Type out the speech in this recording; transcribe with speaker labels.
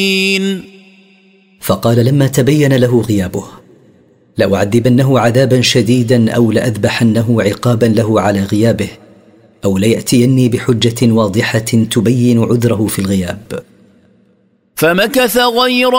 Speaker 1: فقال لما تبين له غيابه: لأعذبنه عذابا شديدا أو لأذبحنه عقابا له على غيابه، أو ليأتيني بحجة واضحة تبين عذره في الغياب.
Speaker 2: فمكث غير